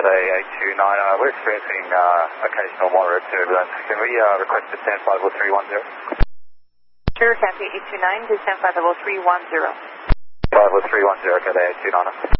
Cathay 829. We're experiencing occasional moderate turbulence. Can we request to stand 50310? Sure, Cathay 829 to stand 50310. 50310, Cathay 829.